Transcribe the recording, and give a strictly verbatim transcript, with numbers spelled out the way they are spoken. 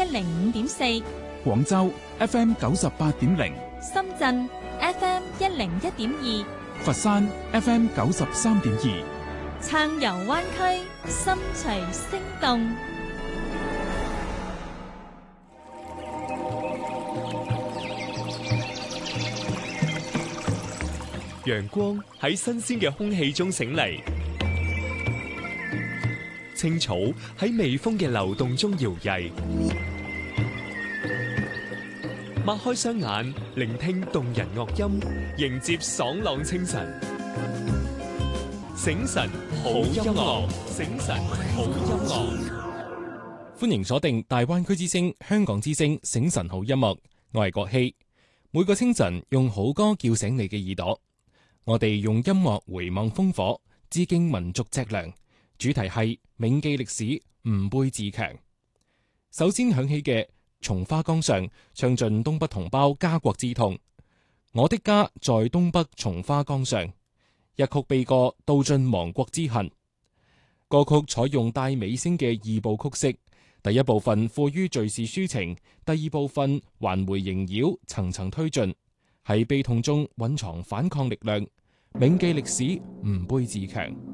一零五點四， 廣州 F M 九十八點零， 深圳 F M 一零一點二， 佛山 F M 九十三點二， 撐遊灣區，心隨聲動。 陽光喺新鮮嘅空氣中醒嚟，青草喺微風嘅流動中搖曳，擘開雙眼，聆聽動人樂音，迎接爽朗清晨。醒晨好音樂，醒晨好音樂。 歡迎鎖定大灣區之聲、香港之聲醒晨好音樂，我係國希。每個清晨用好歌叫醒你嘅耳朵，我哋用音樂回望烽火，致敬民族脊梁。主題係銘記歷史，吾輩自強。首先響起嘅《松花江上》，唱盡東北同胞家國之痛。我的家在東北松花江上，一曲悲歌道盡亡國之恨。歌曲採用帶尾聲嘅二部曲式，第一部分富於敘事抒情，第二部分環回縈繞，層層推進，喺悲痛中蘊藏反抗力量，銘記歷史，吾輩自強。